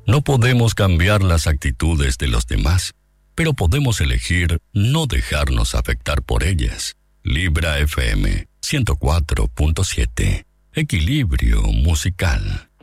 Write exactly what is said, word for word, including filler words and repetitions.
No podemos cambiar las actitudes de los demás, pero podemos elegir no dejarnos afectar por ellas. Libra F M ciento cuatro punto siete. Equilibrio musical.